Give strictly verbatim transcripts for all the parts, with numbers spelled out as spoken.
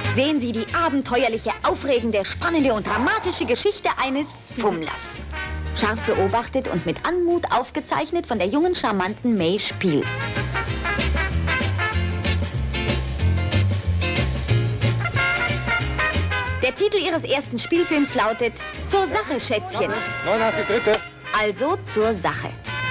Sehen Sie die abenteuerliche, aufregende, spannende und dramatische Geschichte eines Fummlers. Scharf beobachtet und mit Anmut aufgezeichnet von der jungen, charmanten May Spiels. Der Titel ihres ersten Spielfilms lautet Zur Sache, Schätzchen. neunundachtzig Dritte. Also zur Sache.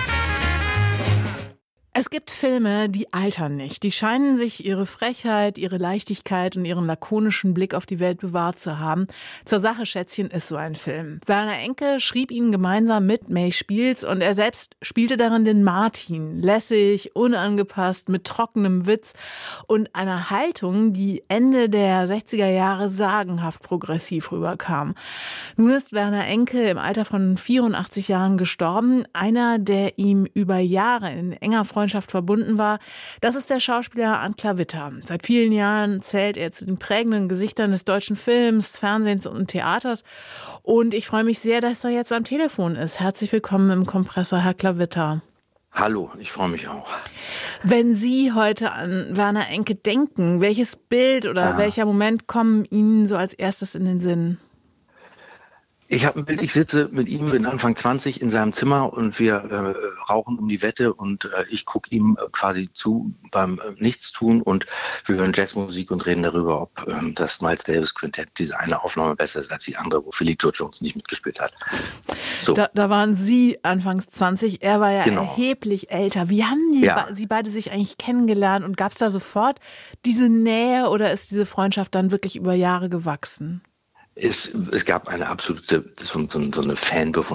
Es gibt Filme, die altern nicht. Die scheinen sich ihre Frechheit, ihre Leichtigkeit und ihren lakonischen Blick auf die Welt bewahrt zu haben. Zur Sache, Schätzchen ist so ein Film. Werner Enke schrieb ihn gemeinsam mit May Spiels und er selbst spielte darin den Martin. Lässig, unangepasst, mit trockenem Witz und einer Haltung, die Ende der sechziger Jahre sagenhaft progressiv rüberkam. Nun ist Werner Enke im Alter von vierundachtzig Jahren gestorben. Einer, der ihm über Jahre in enger Freundschaft verbunden war, das ist der Schauspieler Antler Witter. Seit vielen Jahren zählt er zu den prägenden Gesichtern des deutschen Films, Fernsehens und Theaters. Und ich freue mich sehr, dass er jetzt am Telefon ist. Herzlich willkommen im Kompressor, Herr Klavitter. Hallo, ich freue mich auch. Wenn Sie heute an Werner Enke denken, welches Bild oder ah. welcher Moment kommen Ihnen so als erstes in den Sinn? Ich habe ein Bild, ich sitze mit ihm, bin Anfang zwanzig in seinem Zimmer und wir äh, rauchen um die Wette und äh, ich gucke ihm äh, quasi zu beim äh, Nichtstun und wir hören Jazzmusik und reden darüber, ob äh, das Miles Davis Quintett, diese eine Aufnahme besser ist als die andere, wo Philly Joe Jones nicht mitgespielt hat. So. Da, da waren Sie anfangs zwanzig, er war ja Genau. erheblich älter. Wie haben die, Ja. Sie beide sich eigentlich kennengelernt und gab es da sofort diese Nähe oder ist diese Freundschaft dann wirklich über Jahre gewachsen? Es, es gab eine absolute, so, so, so eine Fanbewunderung